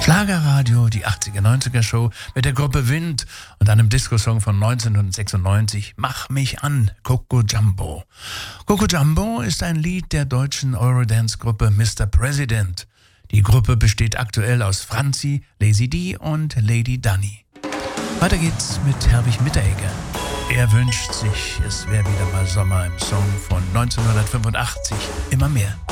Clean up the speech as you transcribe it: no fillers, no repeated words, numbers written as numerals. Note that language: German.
Schlagerradio, die 80er-90er Show mit der Gruppe Wind und einem Disco-Song von 1996, Mach mich an, Coco Jumbo. Coco Jumbo ist ein Lied der deutschen Eurodance-Gruppe Mr. President. Die Gruppe besteht aktuell aus Franzi, Lazy D und Lady Dunny. Weiter geht's mit Herbig Mitteregger. Er wünscht sich, es wäre wieder mal Sommer im Song von 1985, immer mehr.